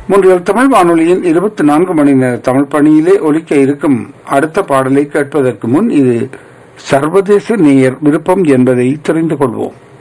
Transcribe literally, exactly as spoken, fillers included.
மூன்றில் தமிழ் வானொலியின் இருபத்தி நான்கு மணி நேர தமிழ் பணியிலே ஒலிக்க இருக்கும் அடுத்த பாடலை கேட்பதற்கு முன் இது சர்வதேச நேயர் விருப்பம் என்பதை தெரிந்து கொள்வோம்.